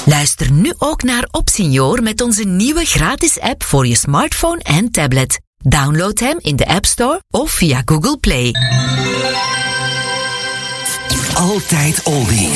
Luister nu ook naar Opsenior met onze nieuwe gratis app voor je smartphone en tablet. Download hem in de App Store of via Google Play. Altijd oldies.